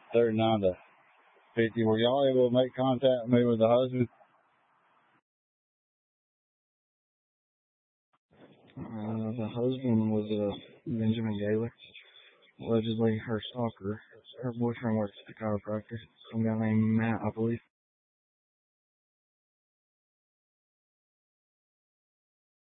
39 to 50. Were y'all able to make contact with me with the husband? The husband was Benjamin Gaylor, allegedly her stalker. Her boyfriend works at the chiropractor, some guy named Matt, I believe.